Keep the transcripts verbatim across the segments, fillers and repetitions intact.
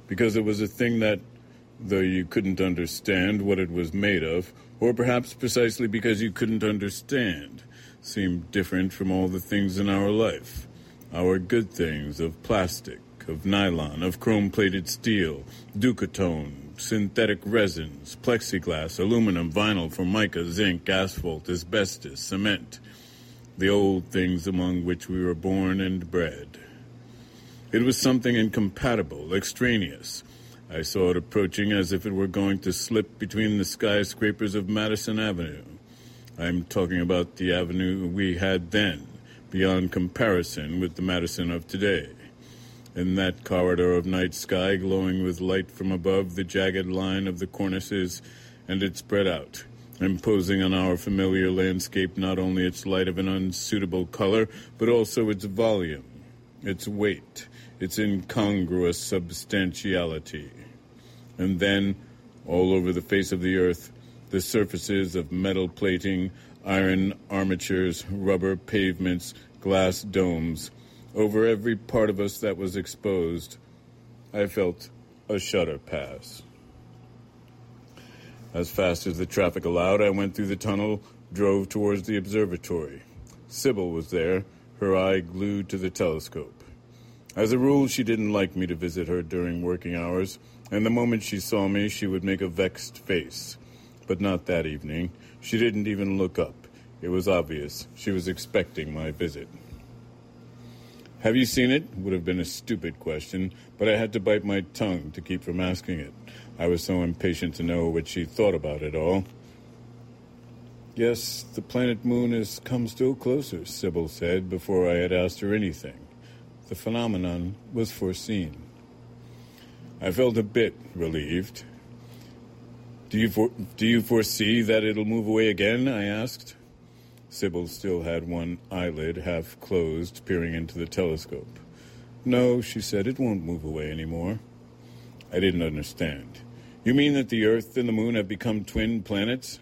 because it was a thing that, though you couldn't understand what it was made of, or perhaps precisely because you couldn't understand, seemed different from all the things in our life. Our good things of plastic, of nylon, of chrome-plated steel, Ducatone, synthetic resins, plexiglass, aluminum, vinyl, formica, zinc, asphalt, asbestos, cement, the old things among which we were born and bred. It was something incompatible, extraneous. I saw it approaching as if it were going to slip between the skyscrapers of Madison Avenue. I'm talking about the avenue we had then, beyond comparison with the Madison of today. In that corridor of night sky, glowing with light from above the jagged line of the cornices, and it spread out, imposing on our familiar landscape not only its light of an unsuitable color, but also its volume, its weight, its incongruous substantiality. And then, all over the face of the earth, the surfaces of metal plating, iron armatures, rubber pavements, glass domes. Over every part of us that was exposed, I felt a shudder pass. As fast as the traffic allowed, I went through the tunnel, drove towards the observatory. Sybil was there, her eye glued to the telescope. As a rule, she didn't like me to visit her during working hours, and the moment she saw me, she would make a vexed face. But not that evening. She didn't even look up. It was obvious she was expecting my visit. Have you seen it? Would have been a stupid question, but I had to bite my tongue to keep from asking it. I was so impatient to know what she thought about it all. Yes, the planet Moon has come still closer, Sybil said before I had asked her anything. The phenomenon was foreseen. I felt a bit relieved. Do you for- do you foresee that it'll move away again? I asked. Sybil still had one eyelid half closed, peering into the telescope. No, she said, it won't move away anymore. I didn't understand. You mean that the Earth and the Moon have become twin planets?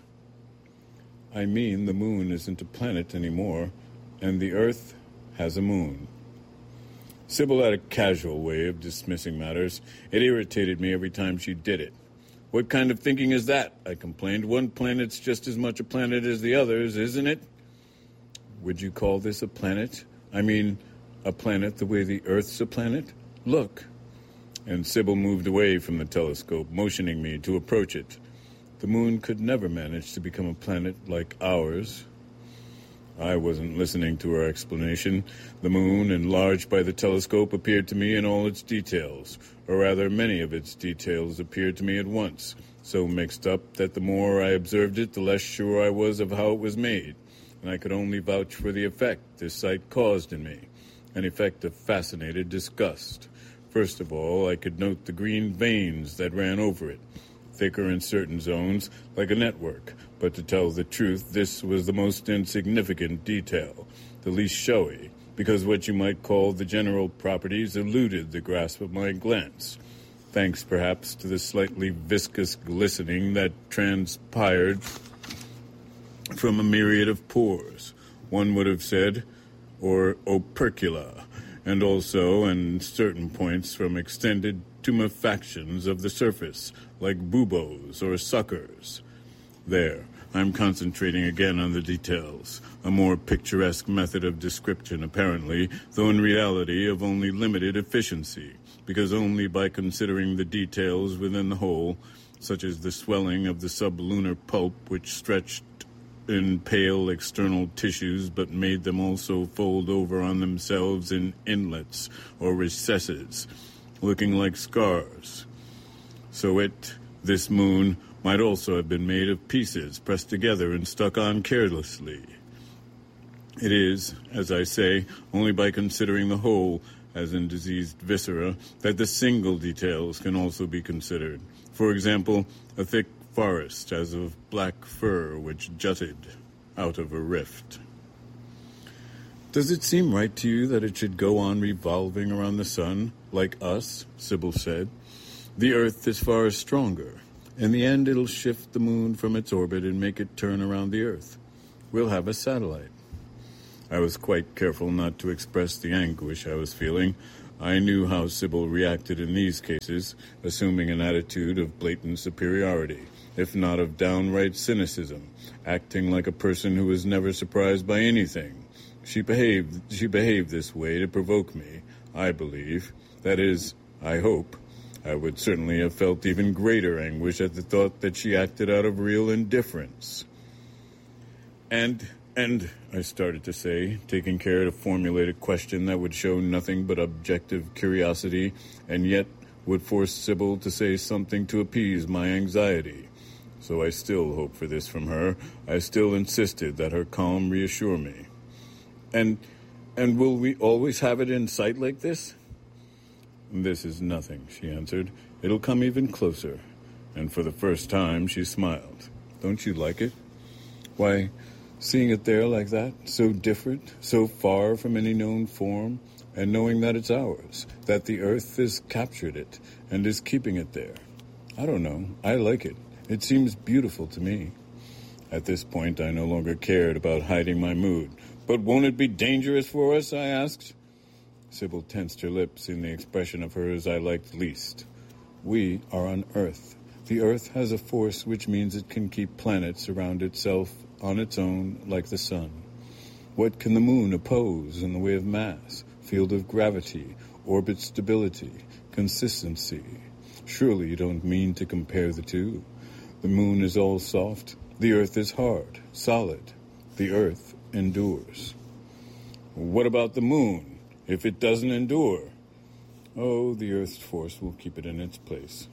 I mean the Moon isn't a planet anymore, and the Earth has a moon. Sybil had a casual way of dismissing matters. It irritated me every time she did it. What kind of thinking is that? I complained. One planet's just as much a planet as the others, isn't it? Would you call this a planet? I mean, a planet the way the Earth's a planet? Look. And Sybil moved away from the telescope, motioning me to approach it. The Moon could never manage to become a planet like ours. I wasn't listening to her explanation. The Moon, enlarged by the telescope, appeared to me in all its details, or rather many of its details appeared to me at once, so mixed up that the more I observed it, the less sure I was of how it was made, and I could only vouch for the effect this sight caused in me, an effect of fascinated disgust. First of all, I could note the green veins that ran over it, thicker in certain zones, like a network. But to tell the truth, this was the most insignificant detail, the least showy, because what you might call the general properties eluded the grasp of my glance, thanks perhaps to the slightly viscous glistening that transpired from a myriad of pores, one would have said, or opercula, and also, in certain points, from extended tumefactions of the surface, like buboes or suckers. There, I'm concentrating again on the details, a more picturesque method of description, apparently, though in reality of only limited efficiency, because only by considering the details within the whole, such as the swelling of the sublunar pulp which stretched in pale external tissues but made them also fold over on themselves in inlets or recesses, looking like scars. So it, this moon, might also have been made of pieces pressed together and stuck on carelessly. It is, as I say, only by considering the whole, as in diseased viscera, that the single details can also be considered. For example, a thick forest as of black fir which jutted out of a rift. Does it seem right to you that it should go on revolving around the sun, like us? Sybil said. The Earth is far stronger. In the end, it'll shift the moon from its orbit and make it turn around the Earth. We'll have a satellite. I was quite careful not to express the anguish I was feeling. I knew how Sybil reacted in these cases, assuming an attitude of blatant superiority, if not of downright cynicism, acting like a person who was never surprised by anything. She behaved, she behaved this way to provoke me, I believe. That is, I hope. I would certainly have felt even greater anguish at the thought that she acted out of real indifference. And, and, I started to say, taking care to formulate a question that would show nothing but objective curiosity, and yet would force Sybil to say something to appease my anxiety. So I still hoped for this from her. I still insisted that her calm reassure me. And, and will we always have it in sight like this? This is nothing, she answered. It'll come even closer. And for the first time, she smiled. Don't you like it? Why, seeing it there like that, so different, so far from any known form, and knowing that it's ours, that the earth has captured it and is keeping it there. I don't know. I like it. It seems beautiful to me. At this point, I no longer cared about hiding my mood. But won't it be dangerous for us, I asked. Sybil tensed her lips in the expression of hers I liked least. We are on Earth. The Earth has a force which means it can keep planets around itself on its own like the sun. What can the moon oppose in the way of mass, field of gravity, orbit stability, consistency? Surely you don't mean to compare the two. The moon is all soft. The Earth is hard, solid. The Earth endures. What about the moon? If it doesn't endure? Oh, the Earth's force will keep it in its place.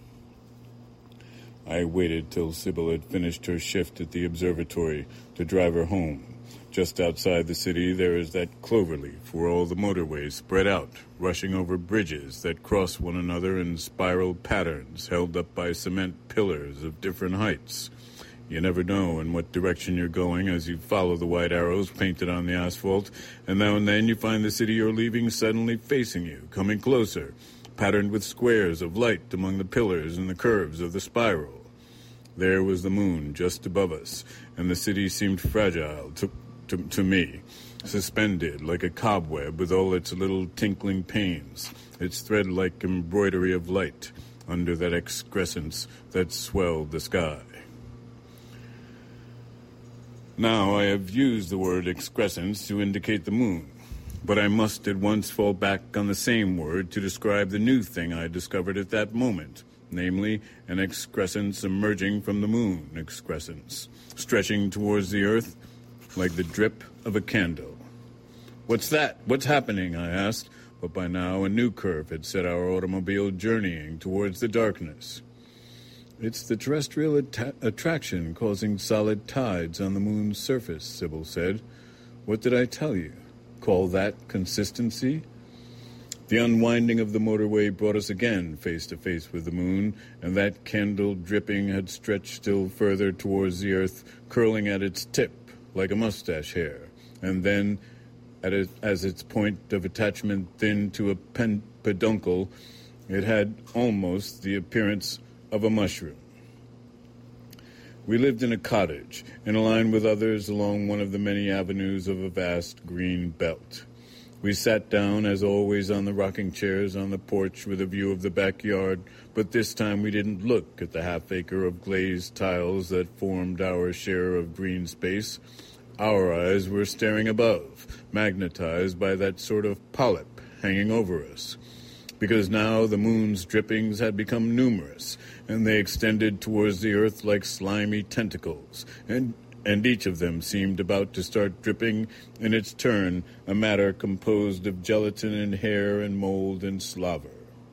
I waited till Sybil had finished her shift at the observatory to drive her home. Just outside the city there is that cloverleaf where all the motorways spread out, rushing over bridges that cross one another in spiral patterns held up by cement pillars of different heights. You never know in what direction you're going as you follow the white arrows painted on the asphalt, and now and then you find the city you're leaving suddenly facing you, coming closer, patterned with squares of light among the pillars and the curves of the spiral. There was the moon just above us, and the city seemed fragile to, to, to me, suspended like a cobweb with all its little tinkling panes, its thread-like embroidery of light under that excrescence that swelled the sky. Now I have used the word excrescence to indicate the moon, but I must at once fall back on the same word to describe the new thing I discovered at that moment, namely an excrescence emerging from the moon, excrescence, stretching towards the earth like the drip of a candle. What's that? What's happening? I asked, but by now a new curve had set our automobile journeying towards the darkness. It's the terrestrial att- attraction causing solid tides on the moon's surface, Sybil said. What did I tell you? Call that consistency? The unwinding of the motorway brought us again face to face with the moon, and that candle dripping had stretched still further towards the earth, curling at its tip like a mustache hair, and then, at it, as its point of attachment thinned to a pen- peduncle, it had almost the appearance of a mushroom. We lived in a cottage, in a line with others along one of the many avenues of a vast green belt. We sat down, as always, on the rocking chairs on the porch with a view of the backyard, but this time we didn't look at the half-acre of glazed tiles that formed our share of green space. Our eyes were staring above, magnetized by that sort of polyp hanging over us. Because now the moon's drippings had become numerous, and they extended towards the earth like slimy tentacles, and, and each of them seemed about to start dripping in its turn a matter composed of gelatin and hair and mold and slaver.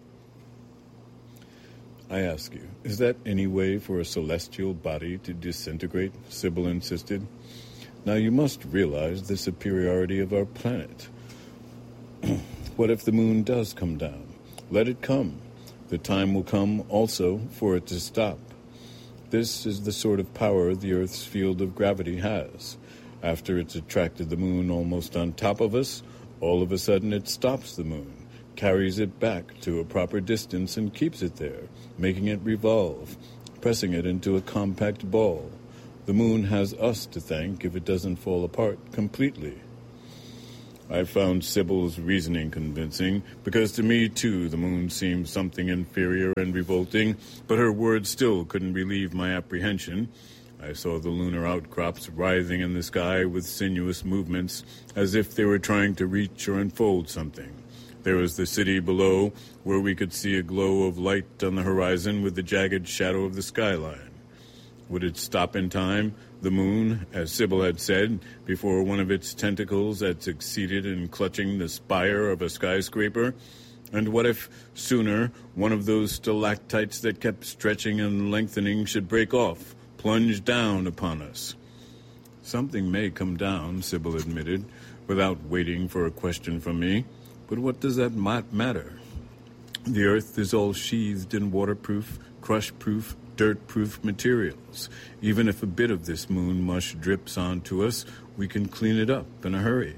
I ask you, is that any way for a celestial body to disintegrate? Sybil insisted. Now you must realize the superiority of our planet. What if the moon does come down? Let it come. The time will come also for it to stop. This is the sort of power the Earth's field of gravity has. After it's attracted the moon almost on top of us, all of a sudden it stops the moon, carries it back to a proper distance and keeps it there, making it revolve, pressing it into a compact ball. The moon has us to thank if it doesn't fall apart completely. I found Sybil's reasoning convincing, because to me, too, the moon seemed something inferior and revolting, but her words still couldn't relieve my apprehension. I saw the lunar outcrops writhing in the sky with sinuous movements, as if they were trying to reach or unfold something. There was the city below, where we could see a glow of light on the horizon with the jagged shadow of the skyline. Would it stop in time, the moon, as Sybil had said, before one of its tentacles had succeeded in clutching the spire of a skyscraper? And what if, sooner, one of those stalactites that kept stretching and lengthening should break off, plunge down upon us? Something may come down, Sybil admitted, without waiting for a question from me. But what does that matter? The earth is all sheathed in waterproof, crush-proof, dirt-proof materials. Even if a bit of this moon mush drips onto us, we can clean it up in a hurry.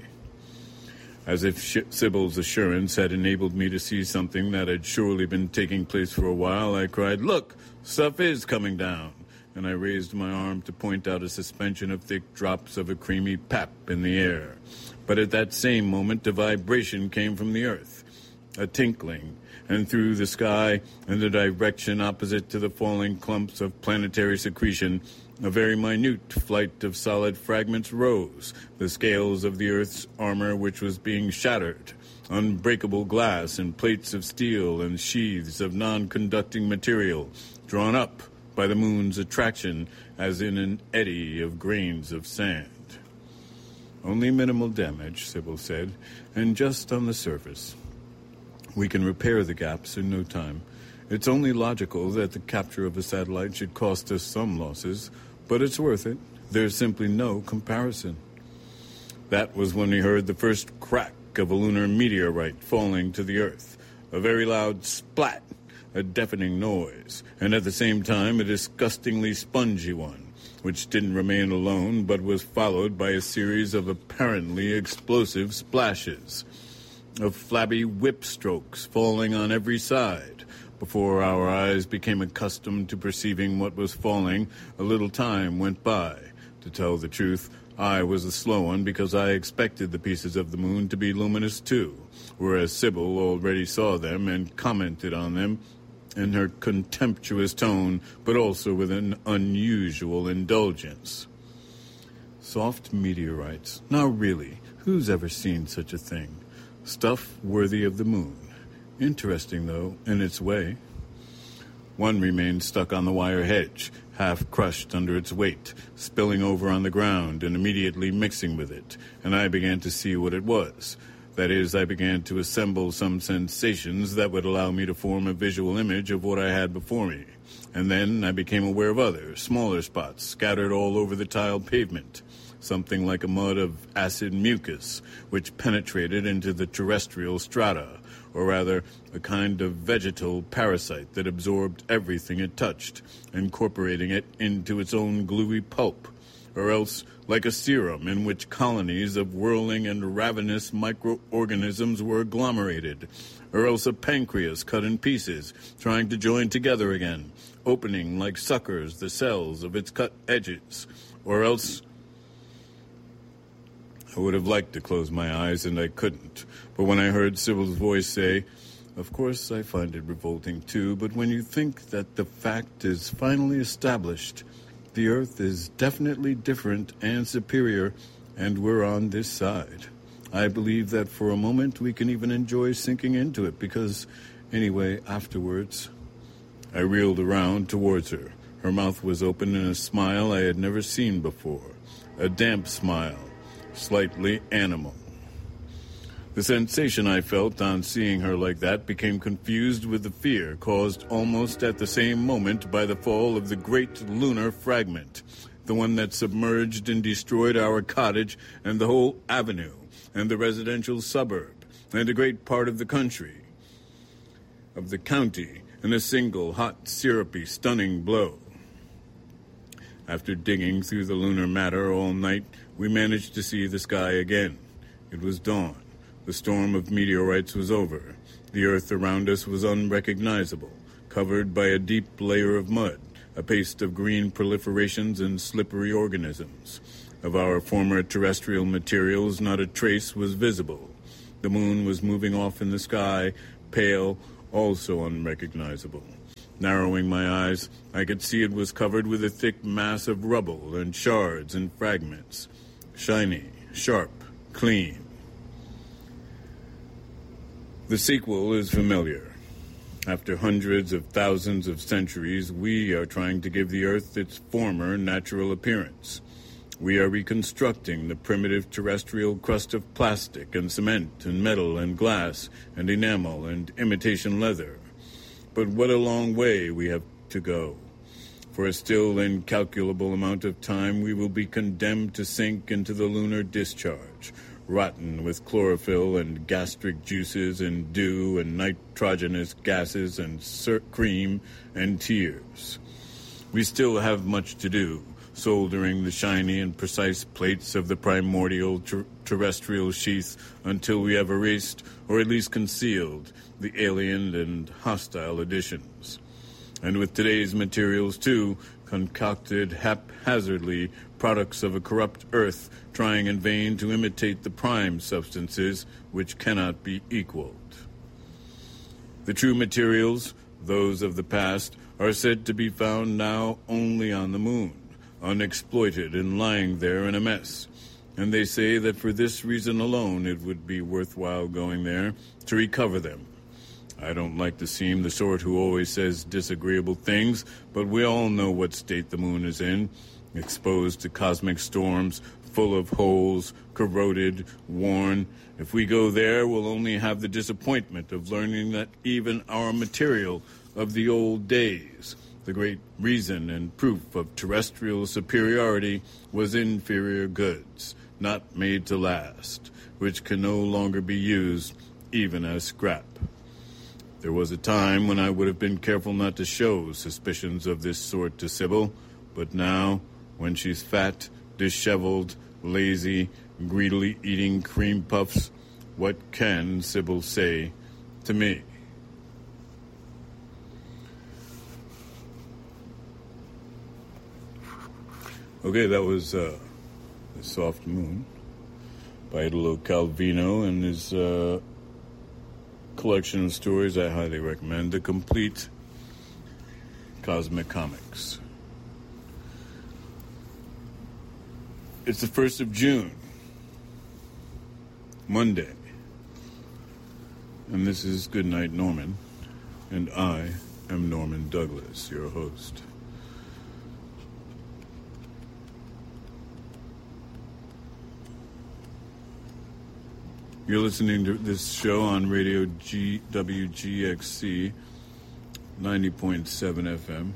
As if Sh- Sybil's assurance had enabled me to see something that had surely been taking place for a while, I cried, "Look, stuff is coming down!" And I raised my arm to point out a suspension of thick drops of a creamy pap in the air. But at that same moment, a vibration came from the earth, a tinkling, and through the sky, in the direction opposite to the falling clumps of planetary secretion, a very minute flight of solid fragments rose, the scales of the Earth's armor which was being shattered, unbreakable glass and plates of steel and sheaths of non-conducting material, drawn up by the moon's attraction as in an eddy of grains of sand. Only minimal damage, Sybil said, and just on the surface. We can repair the gaps in no time. It's only logical that the capture of a satellite should cost us some losses, but it's worth it. There's simply no comparison. That was when we heard the first crack of a lunar meteorite falling to the Earth. A very loud splat, a deafening noise, and at the same time a disgustingly spongy one, which didn't remain alone but was followed by a series of apparently explosive splashes, of flabby whip strokes falling on every side. Before our eyes became accustomed to perceiving what was falling, a little time went by. To tell the truth, I was a slow one because I expected the pieces of the moon to be luminous too, whereas Sybil already saw them and commented on them in her contemptuous tone, but also with an unusual indulgence. Soft meteorites. Now really, who's ever seen such a thing? Stuff worthy of the moon. Interesting, though, in its way. One remained stuck on the wire hedge, half crushed under its weight, spilling over on the ground and immediately mixing with it, and I began to see what it was. That is, I began to assemble some sensations that would allow me to form a visual image of what I had before me. And then I became aware of other, smaller spots scattered all over the tiled pavement, something like a mud of acid mucus, which penetrated into the terrestrial strata, or rather, a kind of vegetal parasite that absorbed everything it touched, incorporating it into its own gluey pulp, or else like a serum in which colonies of whirling and ravenous microorganisms were agglomerated, or else a pancreas cut in pieces, trying to join together again, opening like suckers the cells of its cut edges, or else... I would have liked to close my eyes, and I couldn't. But when I heard Sybil's voice say, "Of course I find it revolting too, but when you think that the fact is finally established, the Earth is definitely different and superior, and we're on this side. I believe that for a moment we can even enjoy sinking into it, because, anyway, afterwards..." I reeled around towards her. Her mouth was open in a smile I had never seen before, a damp smile, slightly animal. The sensation I felt on seeing her like that became confused with the fear caused almost at the same moment by the fall of the great lunar fragment, the one that submerged and destroyed our cottage and the whole avenue and the residential suburb and a great part of the country, of the county, in a single hot, syrupy, stunning blow. After digging through the lunar matter all night, we managed to see the sky again. It was dawn. The storm of meteorites was over. The earth around us was unrecognizable, covered by a deep layer of mud, a paste of green proliferations and slippery organisms. Of our former terrestrial materials, not a trace was visible. The moon was moving off in the sky, pale, also unrecognizable. Narrowing my eyes, I could see it was covered with a thick mass of rubble and shards and fragments. Shiny, sharp, clean. The sequel is familiar. After hundreds of thousands of centuries, we are trying to give the Earth its former natural appearance. We are reconstructing the primitive terrestrial crust of plastic and cement and metal and glass and enamel and imitation leather. But what a long way we have to go. For a still incalculable amount of time, we will be condemned to sink into the lunar discharge, rotten with chlorophyll and gastric juices and dew and nitrogenous gases and sur- cream and tears. We still have much to do, soldering the shiny and precise plates of the primordial ter- terrestrial sheath until we have erased, or at least concealed, the alien and hostile additions. And with today's materials, too, concocted haphazardly products of a corrupt Earth, trying in vain to imitate the prime substances which cannot be equaled. The true materials, those of the past, are said to be found now only on the moon, unexploited and lying there in a mess. And they say that for this reason alone it would be worthwhile going there to recover them. I don't like to seem the sort who always says disagreeable things, but we all know what state the moon is in, exposed to cosmic storms, full of holes, corroded, worn. If we go there, we'll only have the disappointment of learning that even our material of the old days, the great reason and proof of terrestrial superiority, was inferior goods, not made to last, which can no longer be used even as scrap. There was a time when I would have been careful not to show suspicions of this sort to Sybil, but now, when she's fat, disheveled, lazy, greedily eating cream puffs, what can Sybil say to me? Okay, that was uh, The Soft Moon by Italo Calvino and his uh, collection of stories I highly recommend, The Complete Cosmic Comics. It's the first of June, Monday, and this is Goodnight Norman, and I am Norman Douglas, your host. You're listening to this show on radio G, W G X C, ninety point seven F M.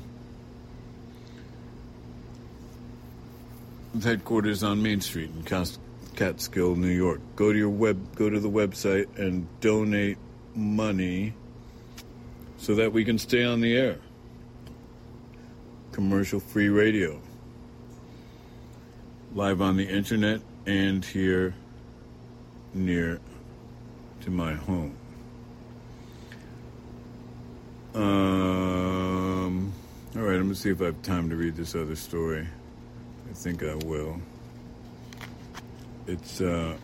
With headquarters on Main Street in Catskill, New York. Go to your web, go to the website and donate money so that we can stay on the air. Commercial-free radio. Live on the internet and here near to my home. Um, all right, I'm going to see if I have time to read this other story. I think I will. It's, uh,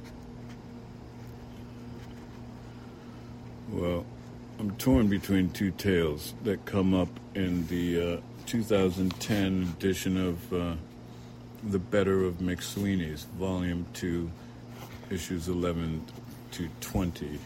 well, I'm torn between two tales that come up in the uh, two thousand ten edition of uh, The Better of McSweeney's, Volume two, Issues eleven to twenty.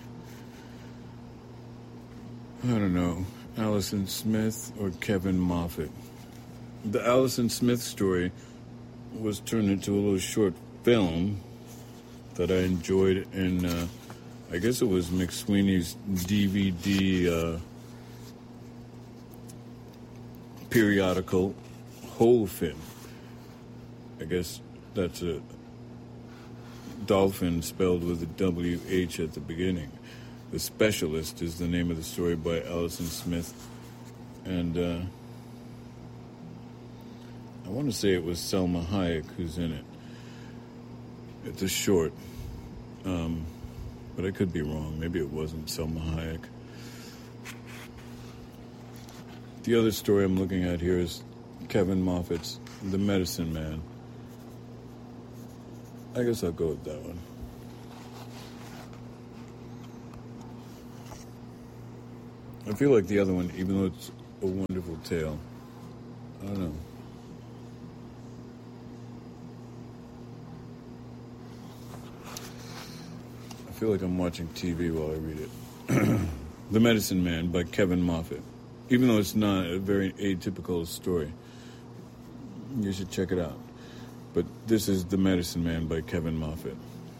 I don't know, Allison Smith or Kevin Moffat. The Allison Smith story was turned into a little short film that I enjoyed in, uh, I guess it was McSweeney's D V D uh, periodical Whole Fin. I guess that's a dolphin spelled with a W H at the beginning. The Specialist is the name of the story by Allison Smith. And uh, I want to say it was Selma Hayek who's in it. It's a short. Um, but I could be wrong. Maybe it wasn't Selma Hayek. The other story I'm looking at here is Kevin Moffat's The Medicine Man. I guess I'll go with that one. I feel like the other one, even though it's a wonderful tale, I don't know. I feel like I'm watching T V while I read it. The Medicine Man by Kevin Moffat. Even though it's not a very atypical story, you should check it out. But this is The Medicine Man by Kevin Moffat.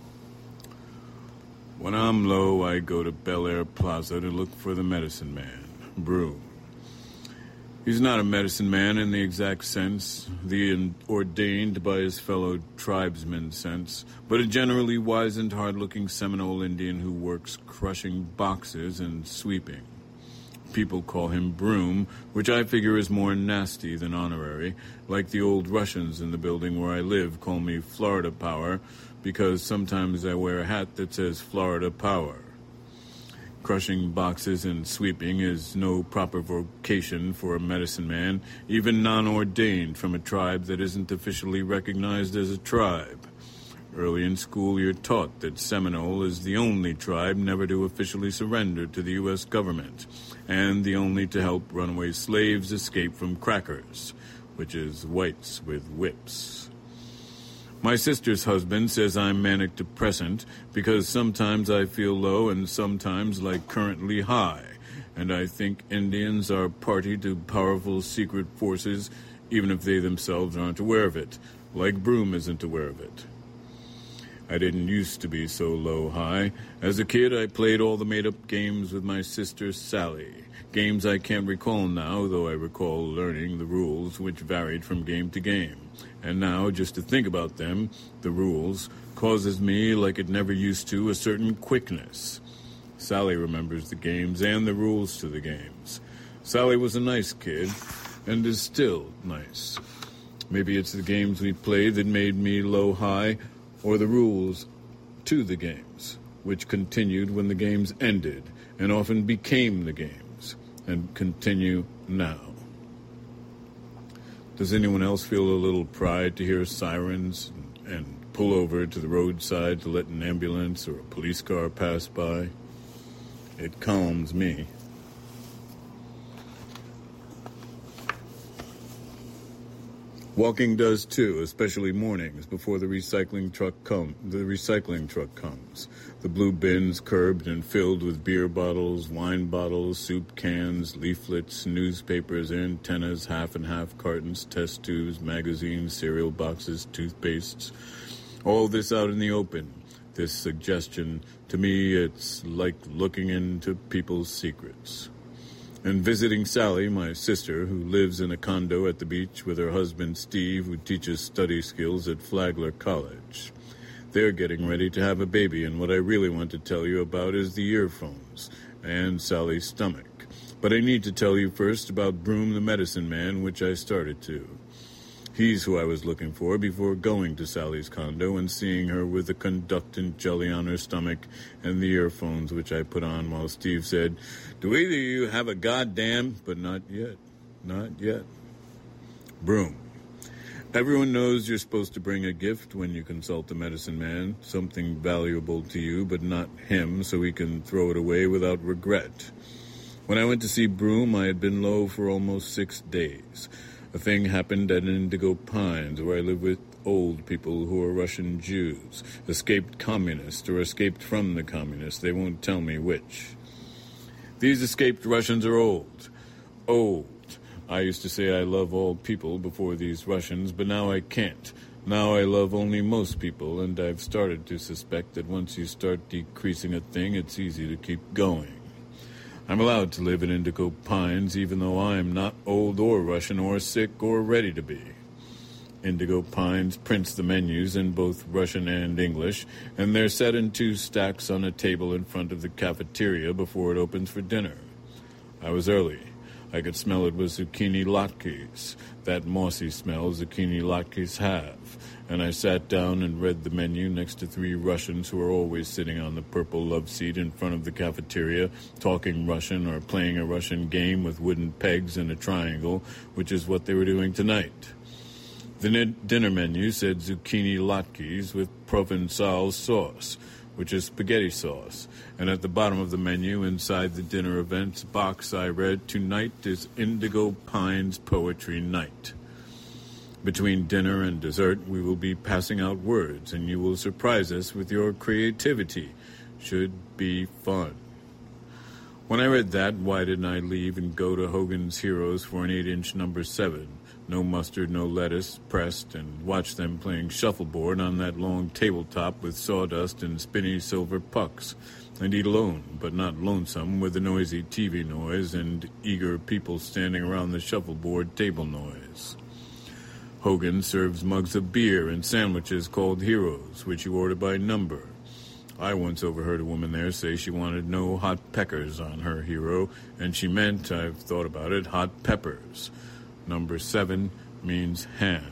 When I'm low, I go to Bel Air Plaza to look for the medicine man, Broom. He's not a medicine man in the exact sense, the ordained by his fellow tribesmen sense, but a generally wizened, hard-looking Seminole Indian who works crushing boxes and sweeping. People call him Broom, which I figure is more nasty than honorary, like the old Russians in the building where I live call me Florida Power, because sometimes I wear a hat that says Florida Power. Crushing boxes and sweeping is no proper vocation for a medicine man, even non-ordained from a tribe that isn't officially recognized as a tribe. Early in school, you're taught that Seminole is the only tribe never to officially surrender to the U S government, and the only to help runaway slaves escape from crackers, which is whites with whips. My sister's husband says I'm manic depressant because sometimes I feel low and sometimes like currently high, and I think Indians are party to powerful secret forces even if they themselves aren't aware of it, like Broom isn't aware of it. I didn't used to be so low-high. As a kid, I played all the made-up games with my sister Sally. Games I can't recall now, though I recall learning the rules, which varied from game to game. And now, just to think about them, the rules, causes me, like it never used to, a certain quickness. Sally remembers the games and the rules to the games. Sally was a nice kid, and is still nice. Maybe it's the games we played that made me low-high, or the rules to the games, which continued when the games ended, and often became the games, and continue now. Does anyone else feel a little pride to hear sirens and, and pull over to the roadside to let an ambulance or a police car pass by? It calms me. Walking does too, especially mornings before the recycling truck come. The recycling truck comes. The blue bins curbed and filled with beer bottles, wine bottles, soup cans, leaflets, newspapers, antennas, half and half cartons, test tubes, magazines, cereal boxes, toothpastes. All this out in the open. This suggestion, to me, it's like looking into people's secrets. And visiting Sally, my sister, who lives in a condo at the beach with her husband Steve, who teaches study skills at Flagler College. They're getting ready to have a baby, and what I really want to tell you about is the earphones and Sally's stomach. But I need to tell you first about Broom the Medicine Man, which I started to. He's who I was looking for before going to Sally's condo and seeing her with the conductant jelly on her stomach and the earphones which I put on while Steve said, "Do either of you have a goddamn," but not yet, not yet. Broom. Everyone knows you're supposed to bring a gift when you consult a medicine man, something valuable to you, but not him, so he can throw it away without regret. When I went to see Broom, I had been low for almost six days. A thing happened at Indigo Pines, where I live with old people who are Russian Jews, escaped communists or escaped from the communists. They won't tell me which. These escaped Russians are old. Old. I used to say I love all people before these Russians, but now I can't. Now I love only most people, and I've started to suspect that once you start decreasing a thing, it's easy to keep going. I'm allowed to live in Indigo Pines, even though I'm not old or Russian or sick or ready to be. Indigo Pines prints the menus in both Russian and English, and they're set in two stacks on a table in front of the cafeteria before it opens for dinner. I was early. I could smell it with zucchini latkes, that mossy smell zucchini latkes have, and I sat down and read the menu next to three Russians who are always sitting on the purple love seat in front of the cafeteria, talking Russian or playing a Russian game with wooden pegs and a triangle, which is what they were doing tonight. The ni- dinner menu said zucchini latkes with Provençal sauce, which is spaghetti sauce. And at the bottom of the menu, inside the dinner events box, I read, "Tonight is Indigo Pines Poetry Night. Between dinner and dessert, we will be passing out words, and you will surprise us with your creativity. Should be fun." When I read that, why didn't I leave and go to Hogan's Heroes for an eight-inch number seven? No mustard, no lettuce, pressed, and watch them playing shuffleboard on that long tabletop with sawdust and spinny silver pucks, and eat alone, but not lonesome, with the noisy T V noise and eager people standing around the shuffleboard table noise. Hogan serves mugs of beer and sandwiches called Heroes, which you order by number. I once overheard a woman there say she wanted no hot peckers on her hero, and she meant, I've thought about it, hot peppers. Number seven means ham.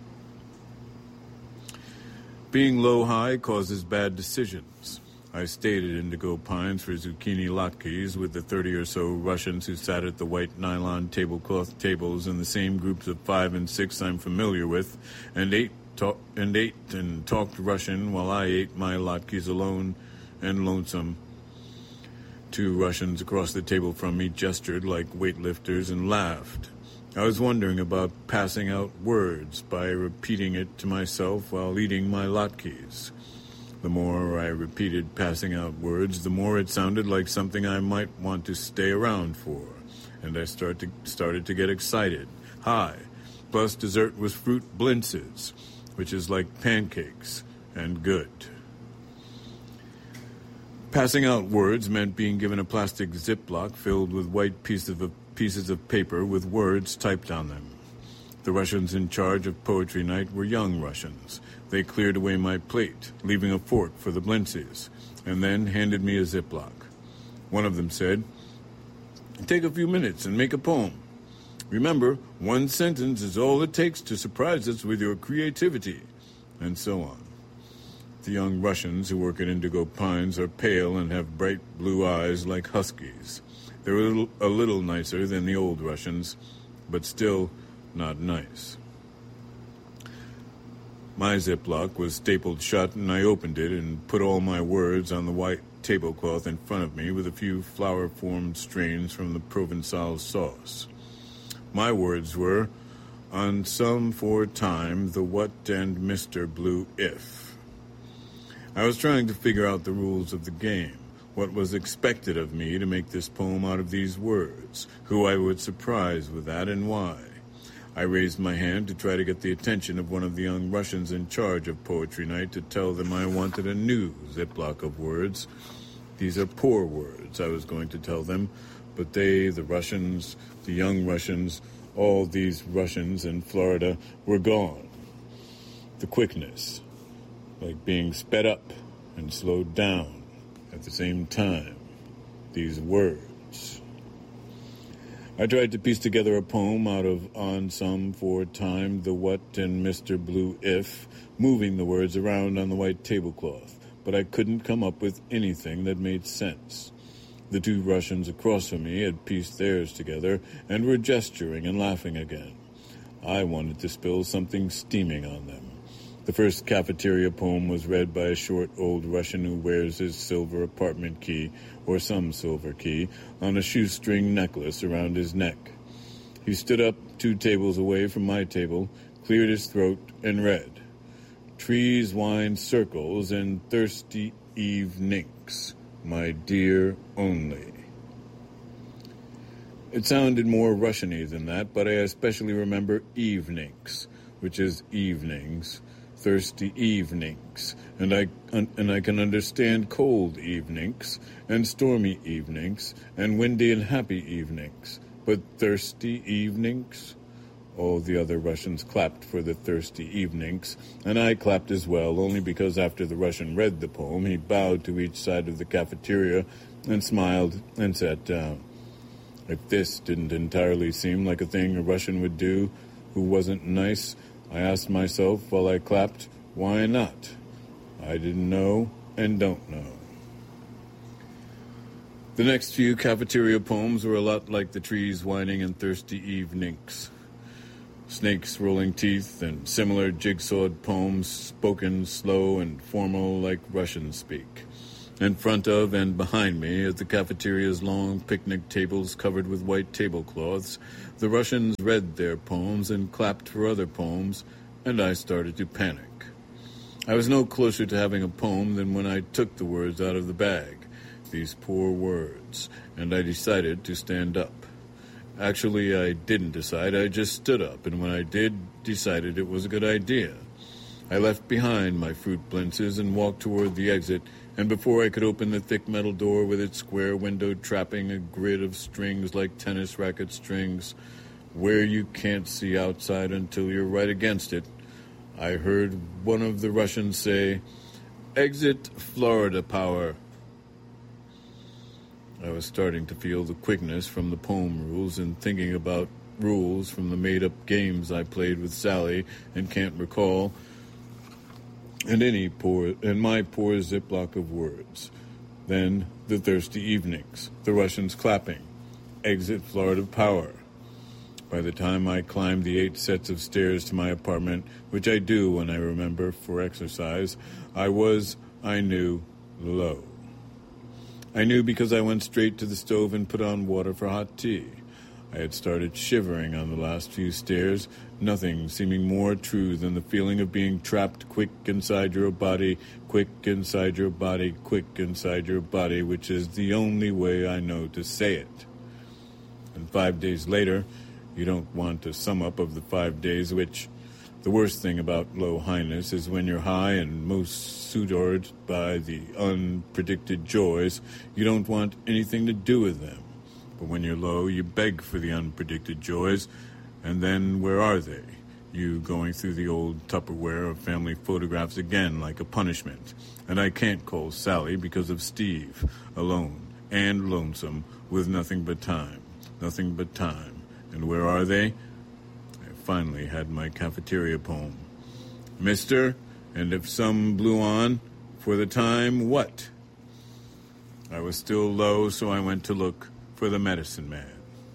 Being low-high causes bad decisions. I stayed at Indigo Pines for zucchini latkes with the thirty or so Russians who sat at the white nylon tablecloth tables in the same groups of five and six I'm familiar with, and ate Talk, and ate and talked Russian while I ate my latkes alone and lonesome. Two Russians across the table from me gestured like weightlifters and laughed. I was wondering about passing out words by repeating it to myself while eating my latkes. The more I repeated passing out words, the more it sounded like something I might want to stay around for, and I start to, started to get excited. Hi, plus dessert was fruit blintzes, which is like pancakes, and good. Passing out words meant being given a plastic Ziploc filled with white pieces of, pieces of paper with words typed on them. The Russians in charge of Poetry Night were young Russians. They cleared away my plate, leaving a fork for the blintzes, and then handed me a Ziploc. One of them said, "Take a few minutes and make a poem. Remember, one sentence is all it takes to surprise us with your creativity," and so on. The young Russians who work at Indigo Pines are pale and have bright blue eyes like huskies. They're a little, a little nicer than the old Russians, but still not nice. My Ziploc was stapled shut, and I opened it and put all my words on the white tablecloth in front of me with a few flower-formed strains from the Provençal sauce. My words were, "On some for time, the what and Mister Blue if." I was trying to figure out the rules of the game, what was expected of me to make this poem out of these words, who I would surprise with that, and why. I raised my hand to try to get the attention of one of the young Russians in charge of Poetry Night to tell them I wanted a new Ziploc of words. These are poor words, I was going to tell them, but they, the Russians, the young Russians, all these Russians in Florida were gone. The quickness, like being sped up and slowed down at the same time. These words. I tried to piece together a poem out of "On some for time, the what and Mister Blue if," moving the words around on the white tablecloth, but I couldn't come up with anything that made sense. The two Russians across from me had pieced theirs together and were gesturing and laughing again. I wanted to spill something steaming on them. The first cafeteria poem was read by a short old Russian who wears his silver apartment key, or some silver key, on a shoestring necklace around his neck. He stood up two tables away from my table, cleared his throat, and read, "Trees wind circles and thirsty evenings, my dear only." It sounded more Russian-y than that, but I especially remember evenings, which is evenings, thirsty evenings, and I and I can understand cold evenings, and stormy evenings, and windy and happy evenings, but thirsty evenings? All the other Russians clapped for the thirsty evenings, and I clapped as well, only because after the Russian read the poem, he bowed to each side of the cafeteria and smiled and sat down. If this didn't entirely seem like a thing a Russian would do who wasn't nice, I asked myself while I clapped, why not? I didn't know and don't know. The next few cafeteria poems were a lot like the trees whining and thirsty evenings. snakes' rolling teeth, and similar jigsawed poems spoken slow and formal like Russians speak. In front of and behind me, at the cafeteria's long picnic tables covered with white tablecloths, the Russians read their poems and clapped for other poems, and I started to panic. I was no closer to having a poem than when I took the words out of the bag, these poor words, and I decided to stand up. Actually, I didn't decide, I just stood up, and when I did, decided it was a good idea. I left behind my fruit blintzes and walked toward the exit, and before I could open the thick metal door with its square window trapping a grid of strings like tennis racket strings, where you can't see outside until you're right against it, I heard one of the Russians say, "Exit Florida Power." I was starting to feel the quickness from the poem rules and thinking about rules from the made-up games I played with Sally and can't recall, and any poor and my poor ziplock of words. Then the thirsty evenings, the Russians clapping, "Exit Florida Power." By the time I climbed the eight sets of stairs to my apartment, which I do when I remember for exercise, I was, I knew, low. I knew because I went straight to the stove and put on water for hot tea. I had started shivering on the last few stairs, nothing seeming more true than the feeling of being trapped quick inside your body, quick inside your body, quick inside your body, which is the only way I know to say it. And five days later, you don't want a sum-up of the five days, which, the worst thing about low highness is when you're high and most suitored by the unpredicted joys, you don't want anything to do with them. But when you're low, you beg for the unpredicted joys, and then where are they? You going through the old Tupperware of family photographs again like a punishment. And I can't call Sally because of Steve, alone and lonesome, with nothing but time, nothing but time. And where are they? I finally had my cafeteria poem. Mister, and if some blew on, for the time, what? I was still low, so I went to look for the medicine man.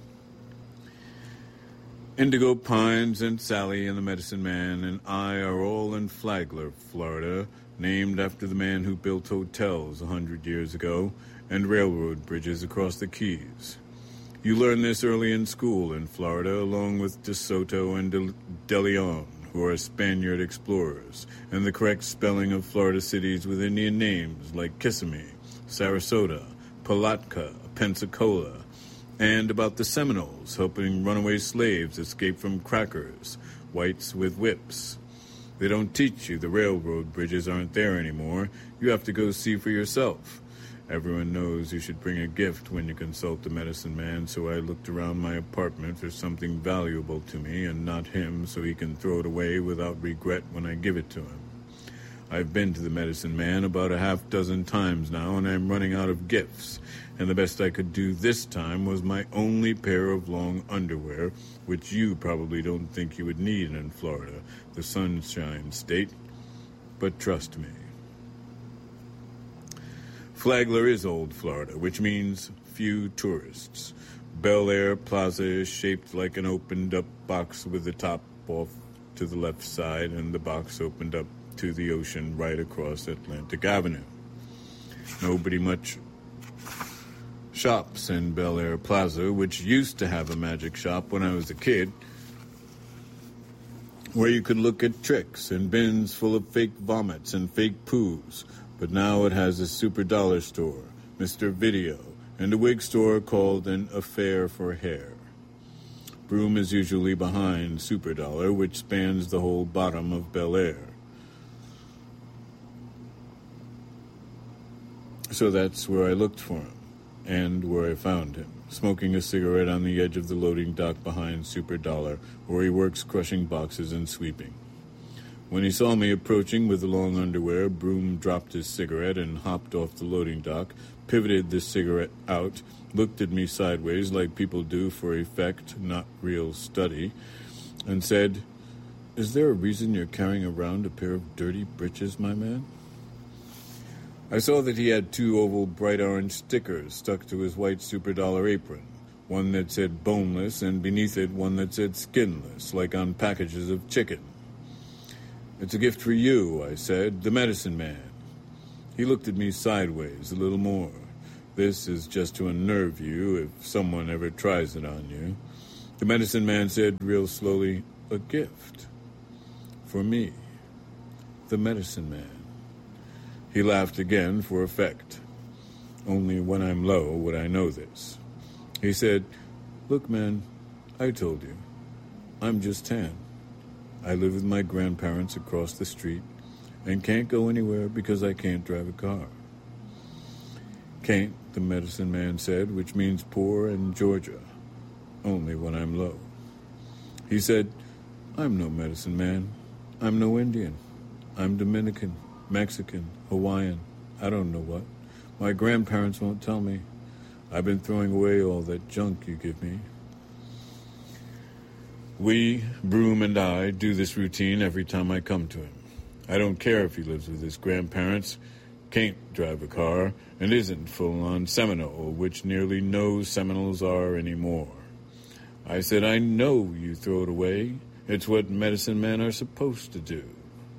Indigo Pines and Sally and the medicine man and I are all in Flagler, Florida, named after the man who built hotels a hundred years ago and railroad bridges across the Keys. You learn this early in school in Florida, along with De Soto and De, De Leon, who are Spaniard explorers, and the correct spelling of Florida cities with Indian names like Kissimmee, Sarasota, Palatka, Pensacola, and about the Seminoles helping runaway slaves escape from crackers, whites with whips. They don't teach you the railroad bridges aren't there anymore. You have to go see for yourself. Everyone knows you should bring a gift when you consult the medicine man, so I looked around my apartment for something valuable to me and not him, so he can throw it away without regret when I give it to him. I've been to the medicine man about a half dozen times now, and I'm running out of gifts, and the best I could do this time was my only pair of long underwear, which you probably don't think you would need in Florida, the Sunshine State. But trust me. Flagler is old Florida, which means few tourists. Bel Air Plaza is shaped like an opened-up box with the top off to the left side and the box opened up to the ocean right across Atlantic Avenue. Nobody much shops in Bel Air Plaza, which used to have a magic shop when I was a kid, where you could look at tricks and bins full of fake vomits and fake poos. But now it has a super dollar store, Mister Video, and a wig store called an Affair for Hair. Broom is usually behind Super Dollar, which spans the whole bottom of Bel Air. So that's where I looked for him, and where I found him, smoking a cigarette on the edge of the loading dock behind Super Dollar, where he works crushing boxes and sweeping. When he saw me approaching with the long underwear, Broom dropped his cigarette and hopped off the loading dock, pivoted the cigarette out, looked at me sideways like people do for effect, not real study, and said, "Is there a reason you're carrying around a pair of dirty breeches, my man?" I saw that he had two oval bright orange stickers stuck to his white Super Dollar apron. one that said boneless, and beneath it one that said skinless, like on packages of chicken. "It's a gift for you," I said, "the medicine man." He looked at me sideways a little more. "This is just to unnerve you if someone ever tries it on you." The medicine man said real slowly, "A gift. For me. The medicine man." He laughed again for effect. "Only when I'm low would I know this." He said, "Look, man, I told you. I'm just tan. I live with my grandparents across the street and can't go anywhere because I can't drive a car." "Can't," the medicine man said, "which means poor in Georgia. Only when I'm low." He said, "I'm no medicine man. I'm no Indian. I'm Dominican, Mexican, Hawaiian, I don't know what. My grandparents won't tell me. I've been throwing away all that junk you give me." We, Broom and I, do this routine every time I come to him. I don't care if he lives with his grandparents, can't drive a car, and isn't full-on Seminole, which nearly no Seminoles are anymore. I said, "I know you throw it away. It's what medicine men are supposed to do."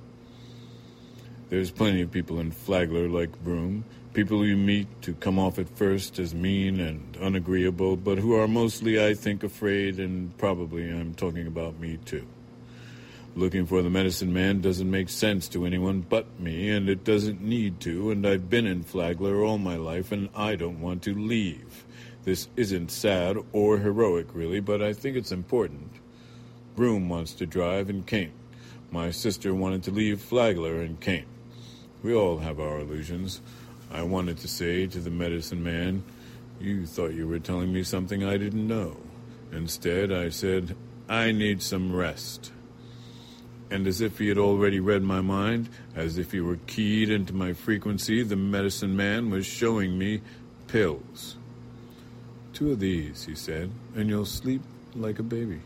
There's plenty of people in Flagler like Broom, people you meet to come off at first as mean and unagreeable, but who are mostly, I think, afraid, and probably I'm talking about me too. Looking for the medicine man doesn't make sense to anyone but me, and it doesn't need to, and I've been in Flagler all my life, and I don't want to leave. This isn't sad or heroic, really, but I think it's important. Broom wants to drive and can't. My sister wanted to leave Flagler and can't. We all have our illusions. I wanted to say to the medicine man, "You thought you were telling me something I didn't know." Instead, I said, "I need some rest." And as if he had already read my mind, as if he were keyed into my frequency, the medicine man was showing me pills. "Two of these," he said, "and you'll sleep like a baby."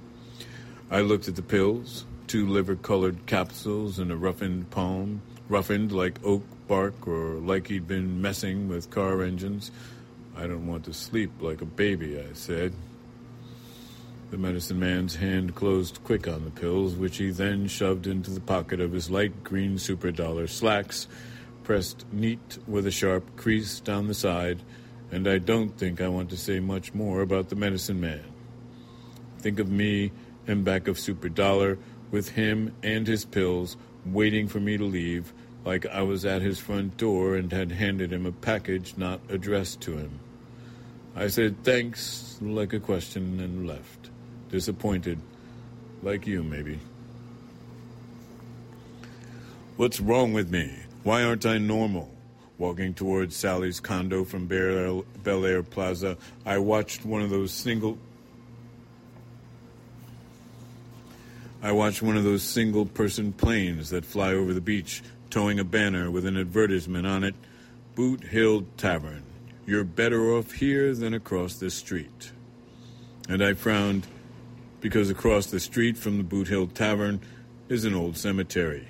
I looked at the pills, two liver-colored capsules in a roughened palm, roughened like oak bark or like he'd been messing with car engines. "I don't want to sleep like a baby," I said. The medicine man's hand closed quick on the pills, which he then shoved into the pocket of his light green super dollar slacks, pressed neat with a sharp crease down the side, and I don't think I want to say much more about the medicine man. Think of me in back of super dollar with him and his pills waiting for me to leave, like I was at his front door and had handed him a package not addressed to him. I said thanks like a question and left, disappointed, like you maybe. What's wrong with me? Why aren't I normal? Walking towards Sally's condo from Bel Air Plaza, I watched one of those single... I watched one of those single-person planes that fly over the beach, towing a banner with an advertisement on it, Boot Hill Tavern. You're better off here than across the street. And I frowned, because across the street from the Boot Hill Tavern is an old cemetery.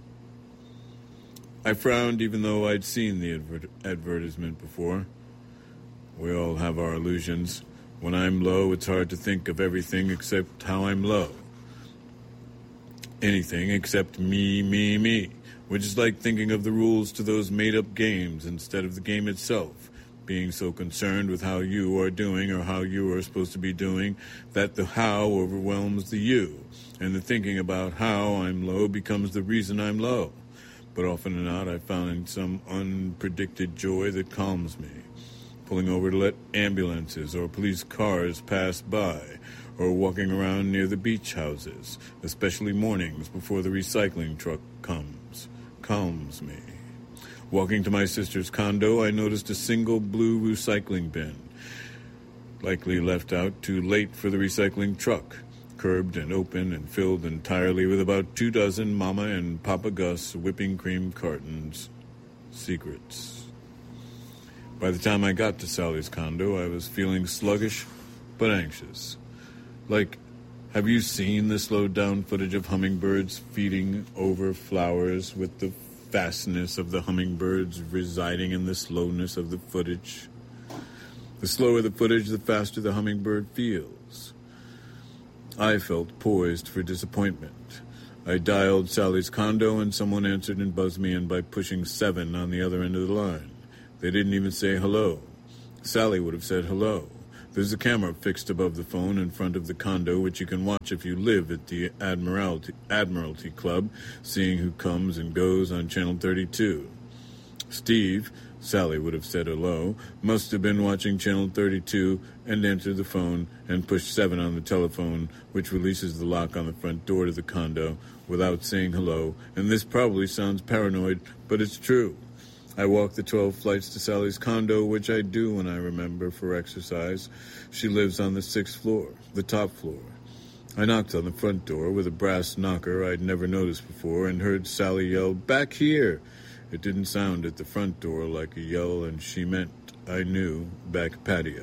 I frowned even though I'd seen the adver- advertisement before. We all have our illusions. When I'm low, it's hard to think of everything except how I'm low. Anything except me, me, me, which is like thinking of the rules to those made-up games instead of the game itself, being so concerned with how you are doing or how you are supposed to be doing that the how overwhelms the you, and the thinking about how I'm low becomes the reason I'm low. But often or not, I find some unpredicted joy that calms me, pulling over to let ambulances or police cars pass by, or walking around near the beach houses, especially mornings before the recycling truck comes, calms me. Walking to my sister's condo, I noticed a single blue recycling bin, likely left out too late for the recycling truck, curbed and open and filled entirely with about two dozen Mama and Papa Gus whipping cream cartons. Secrets. By the time I got to Sally's condo, I was feeling sluggish but anxious. Like, have you seen the slowed-down footage of hummingbirds feeding over flowers with the fastness of the hummingbirds residing in the slowness of the footage? The slower the footage, the faster the hummingbird feels. I felt poised for disappointment. I dialed Sally's condo, and someone answered and buzzed me in by pushing seven on the other end of the line. They didn't even say hello. Sally would have said hello. There's a camera fixed above the phone in front of the condo, which you can watch if you live at the Admiralty, Admiralty Club, seeing who comes and goes on Channel thirty-two. Steve, Sally would have said hello, must have been watching Channel thirty-two and entered the phone and pushed seven on the telephone, which releases the lock on the front door to the condo without saying hello, and this probably sounds paranoid, but it's true. I walked the twelve flights to Sally's condo, which I do when I remember for exercise. She lives on the sixth floor, the top floor. I knocked on the front door with a brass knocker I'd never noticed before and heard Sally yell, "Back here!" It didn't sound at the front door like a yell, and she meant, I knew, back patio.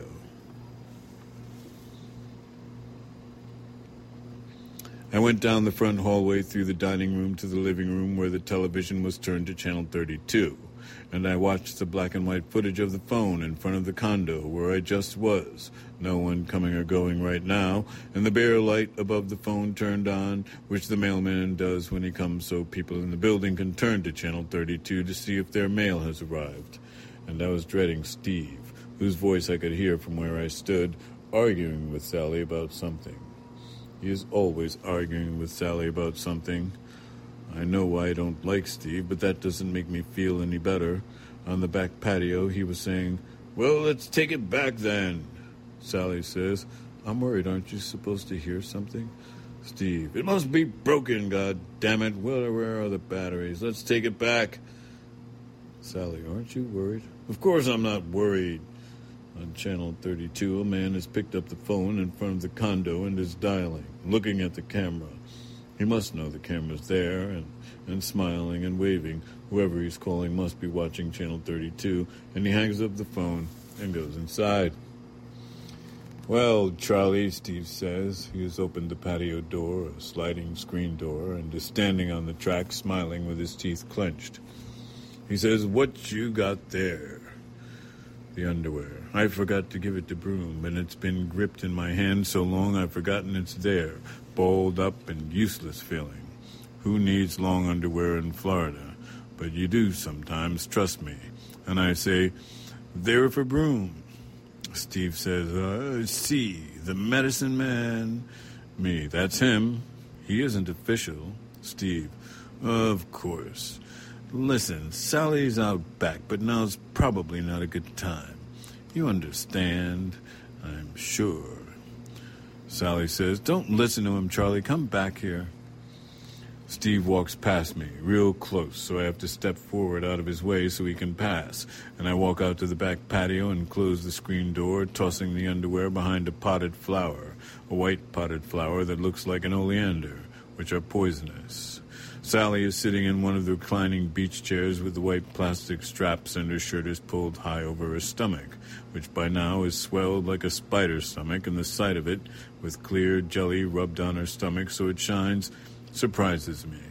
I went down the front hallway through the dining room to the living room where the television was turned to Channel thirty-two, and I watched the black and white footage of the phone in front of the condo where I just was, no one coming or going right now, and the bare light above the phone turned on, which the mailman does when he comes so people in the building can turn to Channel thirty-two to see if their mail has arrived. And I was dreading Steve, whose voice I could hear from where I stood, arguing with Sally about something. He is always arguing with Sally about something. I know why I don't like Steve, but that doesn't make me feel any better. On the back patio, he was saying, "Well, let's take it back then." Sally says, "I'm worried, aren't you supposed to hear something?" Steve, "It must be broken, God damn it. Where, where are the batteries? Let's take it back." Sally, "Aren't you worried?" "Of course I'm not worried." On Channel thirty-two, a man has picked up the phone in front of the condo and is dialing, looking at the camera. He must know the camera's there, and, and smiling and waving. Whoever he's calling must be watching Channel thirty-two, and he hangs up the phone and goes inside. "Well, Charlie," Steve says. He has opened the patio door, a sliding screen door, and is standing on the track, smiling with his teeth clenched. He says, "What you got there?" "The underwear. I forgot to give it to Broom, and it's been gripped in my hand so long I've forgotten it's there, balled up and useless feeling. Who needs long underwear in Florida? But you do sometimes, trust me." And I say, "They're for Broom." Steve says, uh, "See, the medicine man." Me, "That's him. He isn't official." Steve, "Of course. Listen, Sally's out back, but now's probably not a good time. You understand, I'm sure." Sally says, "Don't listen to him, Charlie. Come back here." Steve walks past me, real close, so I have to step forward out of his way so he can pass, and I walk out to the back patio and close the screen door, tossing the underwear behind a potted flower, a white potted flower that looks like an oleander, which are poisonous. Sally is sitting in one of the reclining beach chairs with the white plastic straps, and her shirt is pulled high over her stomach, which by now is swelled like a spider's stomach, and the sight of it, with clear jelly rubbed on her stomach so it shines, surprises me.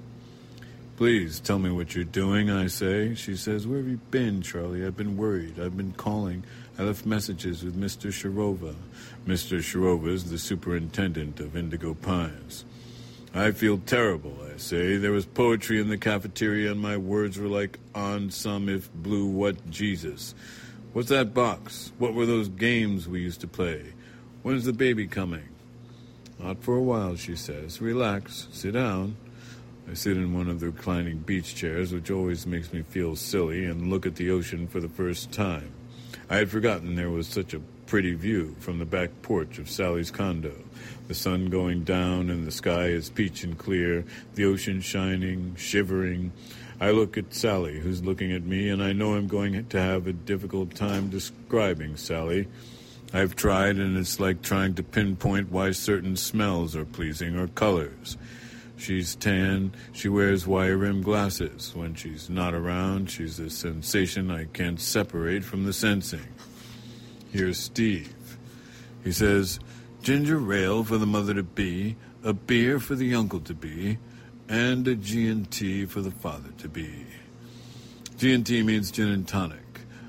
"Please tell me what you're doing," I say. She says, "Where have you been, Charlie? I've been worried. I've been calling. I left messages with Mister Shirova." Mister Shirova is the superintendent of Indigo Pines. "I feel terrible," I say. "There was poetry in the cafeteria, and my words were like, on some if blue what Jesus. What's that box? What were those games we used to play? When's the baby coming?" "Not for a while," she says. "Relax. Sit down." I sit in one of the reclining beach chairs, which always makes me feel silly, and look at the ocean for the first time. I had forgotten there was such a pretty view from the back porch of Sally's condo. The sun going down and the sky is peach and clear, the ocean shining, shivering. I look at Sally, who's looking at me, and I know I'm going to have a difficult time describing Sally. I've tried, and it's like trying to pinpoint why certain smells are pleasing or colors. She's tan. She wears wire-rimmed glasses. When she's not around, she's a sensation I can't separate from the sensing. Here's Steve. He says, "Ginger ale for the mother-to-be, a beer for the uncle-to-be, and a G and T for the father-to-be." G and T means gin and tonic.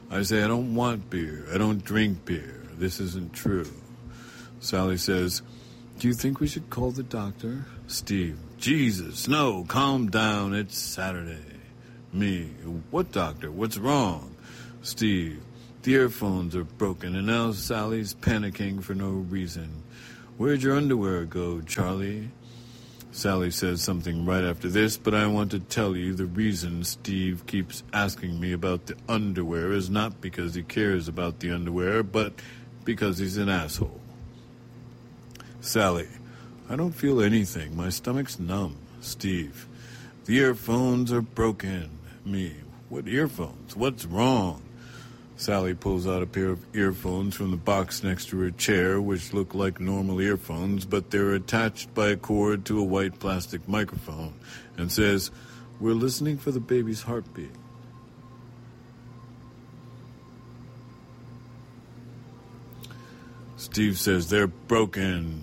I say, I don't want beer. I don't drink beer. This isn't true. Sally says, do you think we should call the doctor? Steve, Jesus, no, calm down. It's Saturday. Me, what doctor? What's wrong? Steve, the earphones are broken, and now Sally's panicking for no reason. Where'd your underwear go, Charlie? Sally says something right after this, but I want to tell you the reason Steve keeps asking me about the underwear is not because he cares about the underwear, but because he's an asshole. Sally, I don't feel anything. My stomach's numb. Steve, the earphones are broken. Me, what earphones? What's wrong? Sally pulls out a pair of earphones from the box next to her chair, which look like normal earphones, but they're attached by a cord to a white plastic microphone, and says, we're listening for the baby's heartbeat. Steve says, they're broken.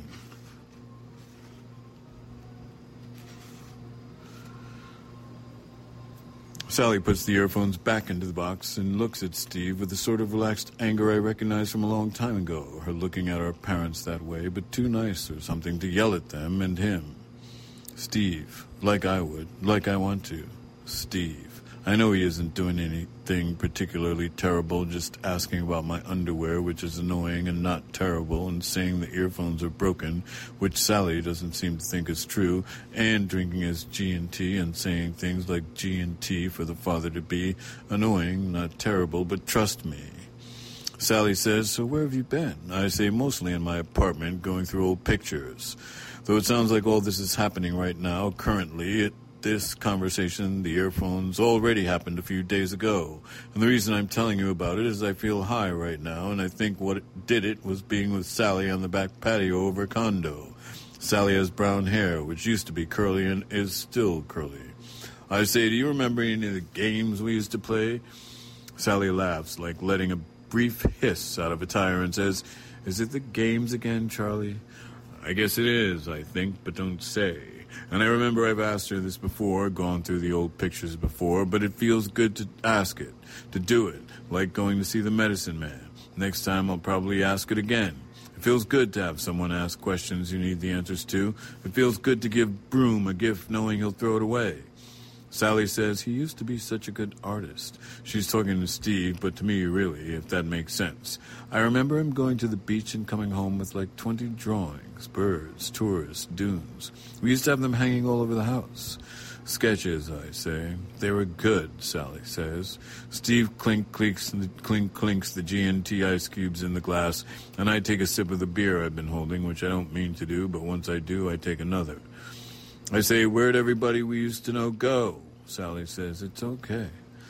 Sally puts the earphones back into the box and looks at Steve with the sort of relaxed anger I recognized from a long time ago, her looking at our parents that way, but too nice or something to yell at them and him. Steve, like I would, like I want to. Steve, I know he isn't doing anything particularly terrible, just asking about my underwear, which is annoying and not terrible, and saying the earphones are broken, which Sally doesn't seem to think is true, and drinking his G and T and saying things like G and T for the father-to-be, annoying, not terrible, but trust me. Sally says, so where have you been? I say, mostly in my apartment, going through old pictures. Though it sounds like all this is happening right now, currently, it This conversation, the earphones, already happened a few days ago. And the reason I'm telling you about it is I feel high right now, and I think what did it was being with Sally on the back patio of her condo. Sally has brown hair, which used to be curly and is still curly. I say, do you remember any of the games we used to play? Sally laughs, like letting a brief hiss out of a tire, and says, is it the games again, Charlie? I guess it is, I think, but don't say. And I remember I've asked her this before, gone through the old pictures before, but it feels good to ask it, to do it, like going to see the medicine man. Next time I'll probably ask it again. It feels good to have someone ask questions you need the answers to. It feels good to give Broom a gift knowing he'll throw it away. Sally says he used to be such a good artist. She's talking to Steve, but to me, really, if that makes sense. I remember him going to the beach and coming home with like twenty drawings, birds, tourists, dunes. We used to have them hanging all over the house. Sketches, I say. They were good, Sally says. Steve clink clinks the, clink clinks the G and T ice cubes in the glass, and I take a sip of the beer I've been holding, which I don't mean to do, but once I do, I take another. I say, where'd everybody we used to know go? Sally says, it's okay.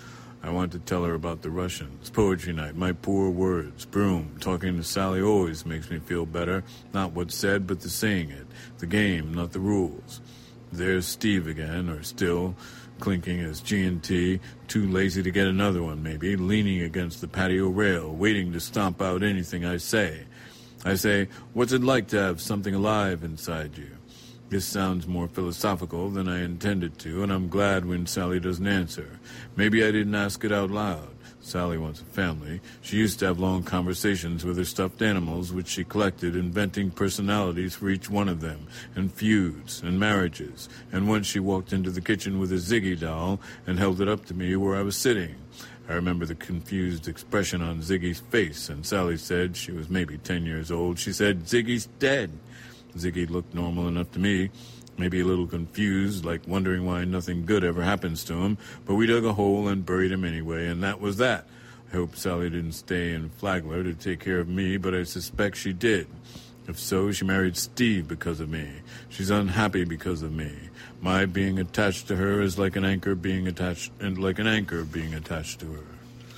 I want to tell her about the Russians, poetry night, my poor words, Broom. Talking to Sally always makes me feel better. Not what's said, but the saying it. The game, not the rules. There's Steve again, or still, clinking his G and T, too lazy to get another one maybe, leaning against the patio rail, waiting to stomp out anything I say. I say, what's it like to have something alive inside you? This sounds more philosophical than I intended to, and I'm glad when Sally doesn't answer. Maybe I didn't ask it out loud. Sally wants a family. She used to have long conversations with her stuffed animals, which she collected, inventing personalities for each one of them, and feuds, and marriages. And once she walked into the kitchen with a Ziggy doll and held it up to me where I was sitting. I remember the confused expression on Ziggy's face, and Sally said, she was maybe ten years old, she said, Ziggy's dead. Ziggy looked normal enough to me, maybe a little confused, like wondering why nothing good ever happens to him, but we dug a hole and buried him anyway, and that was that. I hope Sally didn't stay in Flagler to take care of me, but I suspect she did. If so, she married Steve because of me. She's unhappy because of me. My being attached to her is like an anchor being attached, and like an anchor being attached to her.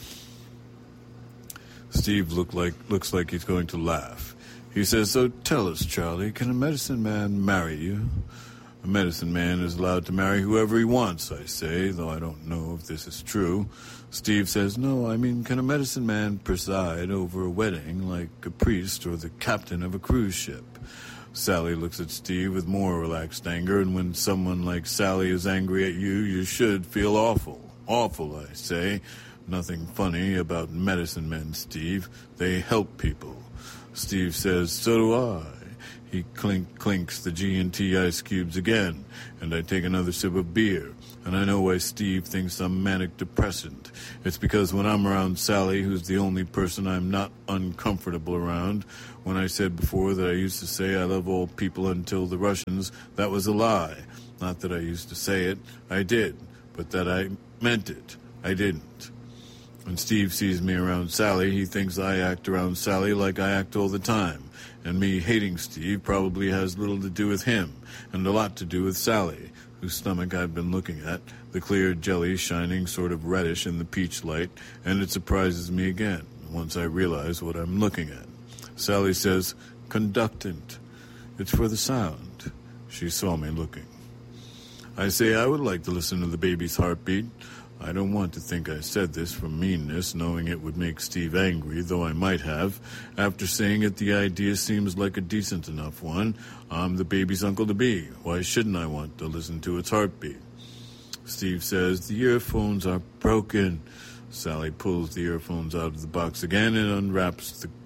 Steve look like looks like he's going to laugh. He says, so tell us, Charlie, can a medicine man marry you? A medicine man is allowed to marry whoever he wants, I say, though I don't know if this is true. Steve says, no, I mean, can a medicine man preside over a wedding like a priest or the captain of a cruise ship? Sally looks at Steve with more relaxed anger, and when someone like Sally is angry at you, you should feel awful. Awful, I say. Nothing funny about medicine men, Steve. They help people. Steve says, so do I. He clink clinks the G and T ice cubes again, and I take another sip of beer. And I know why Steve thinks I'm manic depressant. It's because when I'm around Sally, who's the only person I'm not uncomfortable around, when I said before that I used to say I love all people until the Russians, that was a lie. Not that I used to say it, I did, but that I meant it. I didn't. When Steve sees me around Sally, he thinks I act around Sally like I act all the time. And me hating Steve probably has little to do with him, and a lot to do with Sally, whose stomach I've been looking at, the clear jelly shining sort of reddish in the peach light, and it surprises me again, once I realize what I'm looking at. Sally says, conductant. It's for the sound. She saw me looking. I say I would like to listen to the baby's heartbeat. I don't want to think I said this from meanness, knowing it would make Steve angry, though I might have. After saying it, the idea seems like a decent enough one. I'm the baby's uncle-to-be. Why shouldn't I want to listen to its heartbeat? Steve says, the earphones are broken. Sally pulls the earphones out of the box again and unwraps the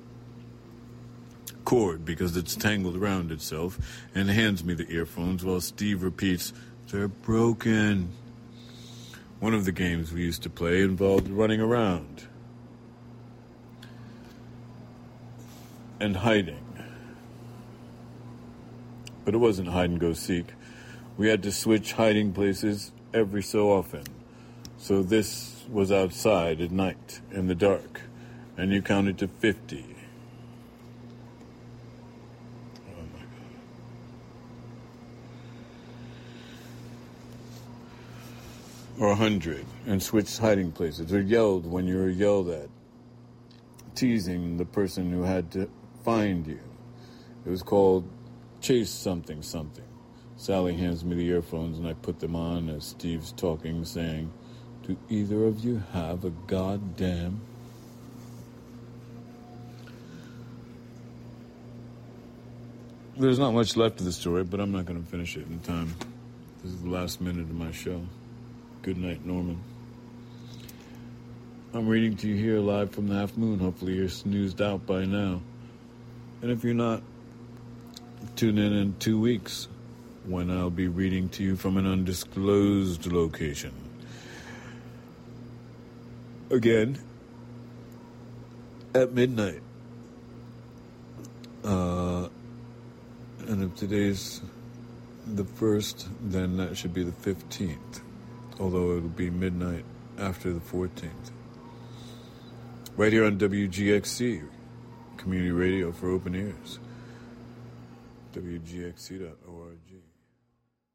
cord because it's tangled around itself, and hands me the earphones while Steve repeats, they're broken. One of the games we used to play involved running around and hiding. But it wasn't hide and go seek. We had to switch hiding places every so often. So this was outside at night in the dark, and you counted to fifty. Oh my God. Or a hundred, and switched hiding places, or yelled when you were yelled at, teasing the person who had to find you. It was called Chase Something Something. Sally hands me the earphones, and I put them on as Steve's talking, saying, do either of you have a goddamn... There's not much left of the story, but I'm not going to finish it in time. This is the last minute of my show. Good night, Norman. I'm reading to you here live from the Half Moon. Hopefully you're snoozed out by now. And if you're not, tune in in two weeks when I'll be reading to you from an undisclosed location. Again, at midnight. Uh, and if today's the first, then that should be the fifteenth. Although it'll be midnight after the fourteenth. Right here on W G X C, community radio for open ears. W G X C dot org.